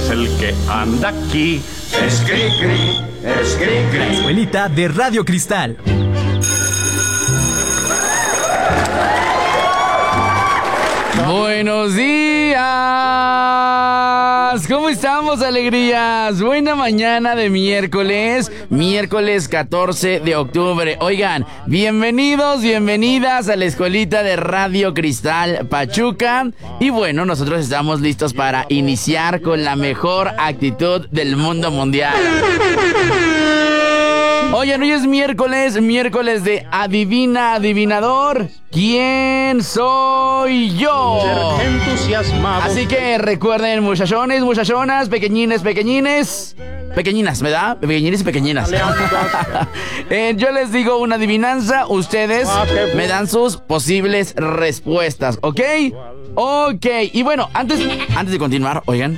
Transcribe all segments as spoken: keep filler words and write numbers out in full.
es el que anda aquí. Es Cricri, es Cricri. La escuelita de Radio Cristal. Buenos días, ¿cómo estamos, alegrías? Buena mañana de miércoles, miércoles catorce de octubre. Oigan, bienvenidos, bienvenidas a la escuelita de Radio Cristal Pachuca. Y bueno, nosotros estamos listos para iniciar con la mejor actitud del mundo mundial. Oigan, hoy es miércoles, miércoles de Adivina Adivinador. ¿Quién soy yo? Así que recuerden, muchachones, muchachonas, pequeñines, pequeñines, pequeñinas, ¿verdad? Pequeñines y pequeñinas. eh, yo les digo una adivinanza, ustedes me dan sus posibles respuestas, ¿ok? Ok, y bueno, antes, antes de continuar, oigan,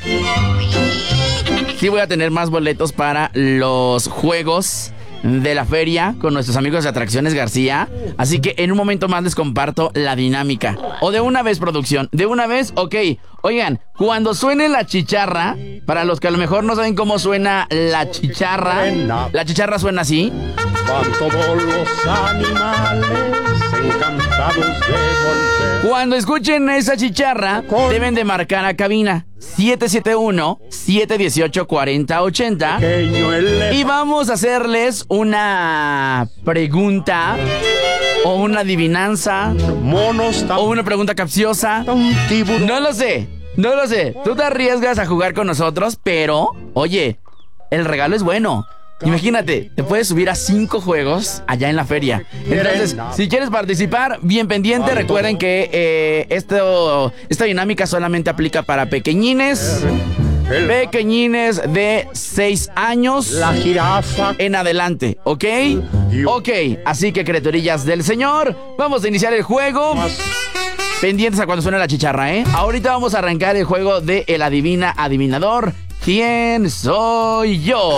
sí voy a tener más boletos para los juegos de la feria con nuestros amigos de Atracciones García. Así que en un momento más les comparto la dinámica. O de una vez, producción. De una vez, ok. Oigan, cuando suene la chicharra, para los que a lo mejor no saben cómo suena la chicharra, la chicharra suena así. Van todos los animales encantados de volver. Cuando escuchen esa chicharra, deben de marcar a cabina siete siete uno, siete uno ocho, cuatro cero ocho cero. Y vamos a hacerles una pregunta o una adivinanza o una pregunta capciosa. No lo sé, no lo sé. Tú te arriesgas a jugar con nosotros, pero, oye, el regalo es bueno. Imagínate, te puedes subir a cinco juegos allá en la feria. Entonces, si quieres participar, bien pendiente. Recuerden que eh, esto, esta dinámica solamente aplica para pequeñines. Pequeñines de seis años la jirafa en adelante, ¿ok? Ok, así que criaturillas del señor, vamos a iniciar el juego. Pendientes a cuando suene la chicharra, ¿eh? Ahorita vamos a arrancar el juego de El Adivina Adivinador. ¿Quién soy yo?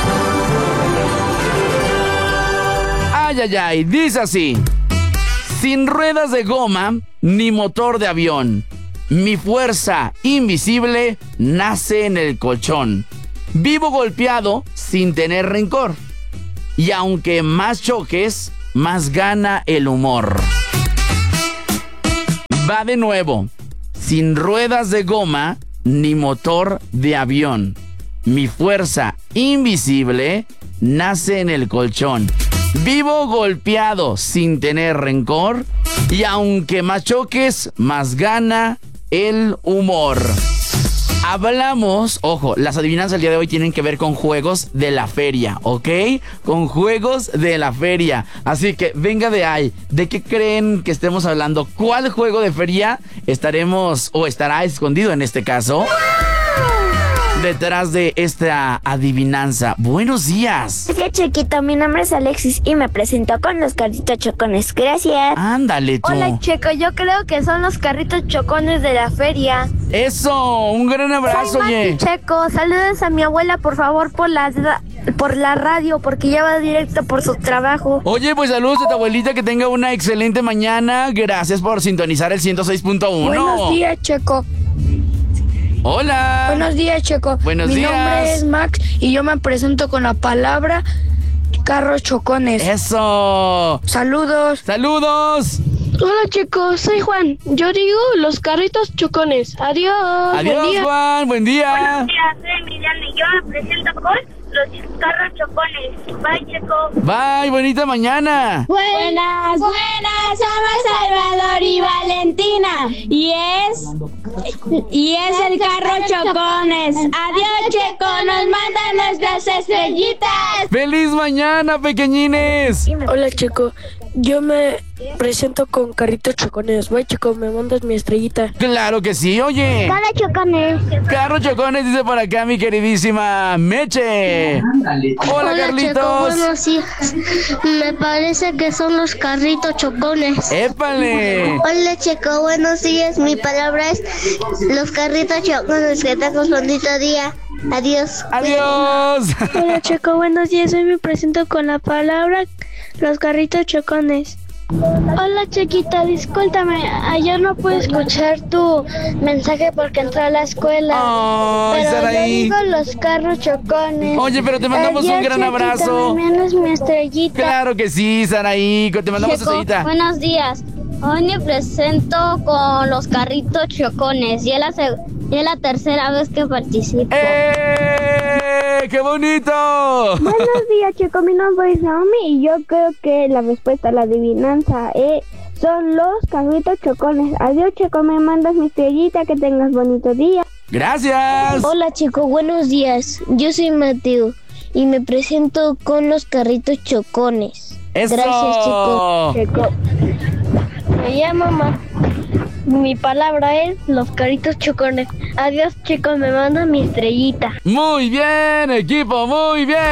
Ay, ay, ay, dice así: sin ruedas de goma ni motor de avión, mi fuerza invisible nace en el colchón. Vivo golpeado sin tener rencor, y aunque más choques, más gana el humor. Va de nuevo: sin ruedas de goma ni motor de avión, mi fuerza invisible nace en el colchón. Vivo golpeado sin tener rencor, y aunque más choques, más gana el humor. Hablamos, ojo, las adivinanzas del día de hoy tienen que ver con juegos de la feria, ¿ok? Con juegos de la feria. Así que venga de ahí. ¿De qué creen que estemos hablando? ¿Cuál juego de feria estaremos o estará escondido en este caso detrás de esta adivinanza? Buenos días. Gracias, Chequito. Mi nombre es Alexis y me presento con los carritos chocones. Gracias. Ándale tú. Hola, Checo. Yo creo que son los carritos chocones de la feria. Eso, un gran abrazo, oye. Checo, saludos a mi abuela, por favor, por la, por la radio, porque ya va directo por su trabajo. Oye, pues saludos a tu abuelita, que tenga una excelente mañana. Gracias por sintonizar el ciento seis punto uno. Buenos días, Checo. Hola. Buenos días, Checo. Buenos Mi días. Mi nombre es Max y yo me presento con la palabra carros chocones. Eso. Saludos. Saludos. Hola, chicos, soy Juan. Yo digo los carritos chocones. Adiós. Adiós, buen día. Juan. Buen día. Buenos días, soy Emiliano y yo me presento con los carros chocones. Bye, Checo. Bye, bonita mañana. Buenas, buenas, somos Salvador y Valentina. Y es... Y es el carro chocones. Adiós, Checo, nos mandan nuestras estrellitas. ¡Feliz mañana, pequeñines! Hola, Checo. Yo me presento con carritos chocones. Voy, Checo, me mandas mi estrellita. Claro que sí, oye. Carro chocones. Carro chocones, dice por acá mi queridísima Meche. Hola, Hola, Carlitos. Checo, buenos días. Me parece que son los carritos chocones. ¡Épale! Hola, Checo, buenos días. Mi palabra es los carritos chocones. Que tengas un bonito día. Adiós. Adiós. Hola, Checo, buenos días. Hoy me presento con la palabra los carritos chocones. Hola, Chiquita, discúlpame, ayer no pude escuchar tu mensaje porque entré a la escuela. Oh, pero Saraí. yo ahí. Yo digo los carros chocones. Oye, pero te mandamos Adiós, un gran Checo, abrazo. también es mi estrellita. Claro que sí, Saraí. Te mandamos Checo, estrellita. buenos días. Hoy me presento con los carritos chocones y es la, seg- y es la tercera vez que participo. ¡Eh! ¡Qué bonito! Buenos días, chicos. Mi nombre es Naomi y yo creo que la respuesta a la adivinanza eh, son los carritos chocones. Adiós, chicos. Me mandas mi estrellita. Que tengas bonito día. Gracias. Hola chicos, buenos días. Yo soy Mateo y me presento con los carritos chocones. Eso. Gracias chicos. Checo. Me llamo Ma. Mi palabra es los carritos chocones. Adiós chicos, me mandan mi estrellita. Muy bien, equipo, muy bien.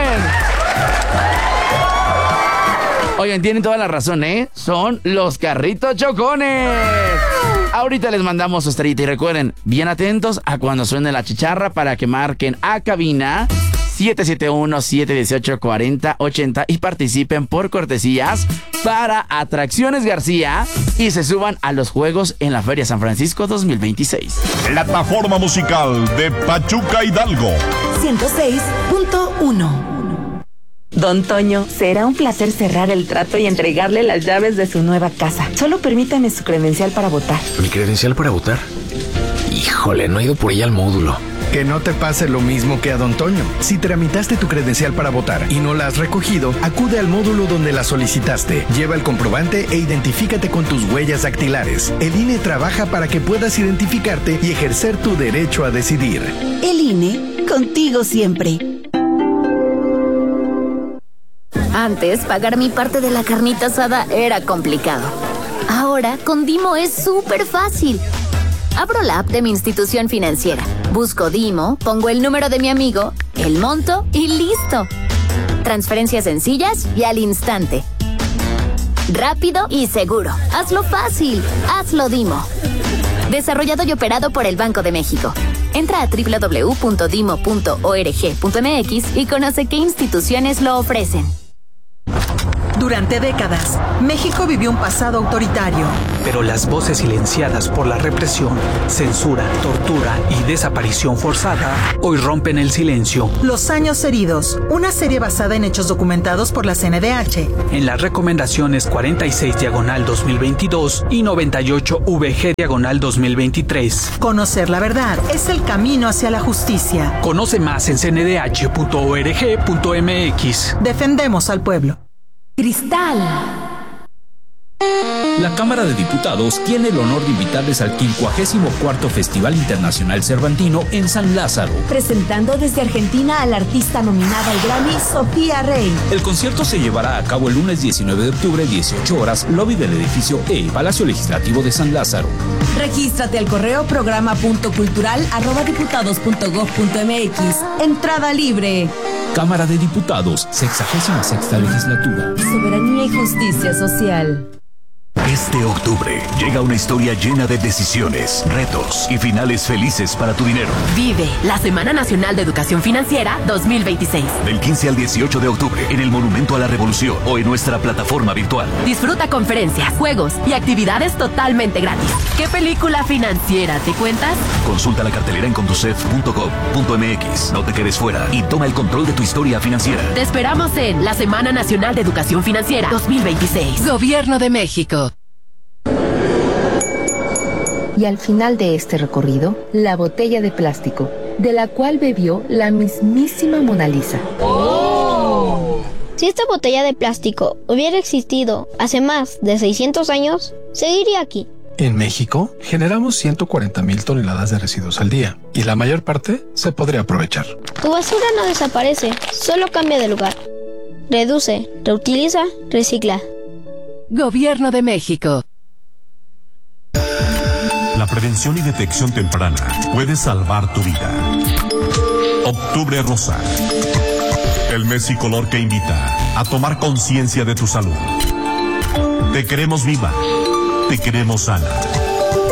Oigan, tienen toda la razón, ¿eh? Son los carritos chocones. Ahorita les mandamos su estrellita y recuerden, bien atentos a cuando suene la chicharra para que marquen a cabina siete siete uno, siete uno ocho, cuatro cero ocho cero y participen por cortesías para Atracciones García y se suban a los juegos en la Feria San Francisco dos mil veintiséis. Plataforma musical de Pachuca Hidalgo. ciento seis punto uno. Don Toño, será un placer cerrar el trato y entregarle las llaves de su nueva casa. Solo permítame su credencial para votar. ¿Mi credencial para votar? Híjole, no he ido por ella al módulo. Que no te pase lo mismo que a Don Toño. Si tramitaste tu credencial para votar y no la has recogido, acude al módulo donde la solicitaste. Lleva el comprobante e identifícate con tus huellas dactilares. El I N E trabaja para que puedas identificarte y ejercer tu derecho a decidir. El I N E, contigo siempre. Antes, pagar mi parte de la carnita asada era complicado. Ahora, con Dimo es súper fácil. Abro la app de mi institución financiera, busco Dimo, pongo el número de mi amigo, el monto y listo. Transferencias sencillas y al instante. Rápido y seguro. Hazlo fácil. Hazlo Dimo. Desarrollado y operado por el Banco de México. Entra a doble u doble u doble u punto dimo punto org punto m x y conoce qué instituciones lo ofrecen. Durante décadas, México vivió un pasado autoritario. Pero las voces silenciadas por la represión, censura, tortura y desaparición forzada hoy rompen el silencio. Los años heridos, una serie basada en hechos documentados por la C N D H. En las recomendaciones cuarenta y seis diagonal dos mil veintidós y noventa y ocho V G diagonal dos mil veintitrés. Conocer la verdad es el camino hacia la justicia. Conoce más en c n d h punto org punto m x. Defendemos al pueblo. Cristal. La Cámara de Diputados tiene el honor de invitarles al quincuagésimo cuarto Festival Internacional Cervantino en San Lázaro. Presentando desde Argentina a la artista nominada al Grammy, Sofía Rey. El concierto se llevará a cabo el lunes diecinueve de octubre, dieciocho horas, lobby del edificio E, Palacio Legislativo de San Lázaro. Regístrate al correo programa punto cultural arroba diputados punto gob punto m x. Entrada libre. Cámara de Diputados, sexagésima sexta legislatura. Soberanía y justicia social. Este octubre llega una historia llena de decisiones, retos y finales felices para tu dinero. Vive la Semana Nacional de Educación Financiera dos mil veintiséis. Del quince al dieciocho de octubre en el Monumento a la Revolución o en nuestra plataforma virtual. Disfruta conferencias, juegos y actividades totalmente gratis. ¿Qué película financiera te cuentas? Consulta la cartelera en conducef punto gob punto m x. No te quedes fuera y toma el control de tu historia financiera. Te esperamos en la Semana Nacional de Educación Financiera dos mil veintiséis. Gobierno de México. Y al final de este recorrido, la botella de plástico, de la cual bebió la mismísima Mona Lisa. ¡Oh! Si esta botella de plástico hubiera existido hace más de seiscientos años, seguiría aquí. En México, generamos ciento cuarenta mil toneladas de residuos al día, y la mayor parte se podría aprovechar. Tu basura no desaparece, solo cambia de lugar. Reduce, reutiliza, recicla. Gobierno de México. La prevención y detección temprana puede salvar tu vida. Octubre Rosa. El mes y color que invita a tomar conciencia de tu salud. Te queremos viva. Te queremos sana.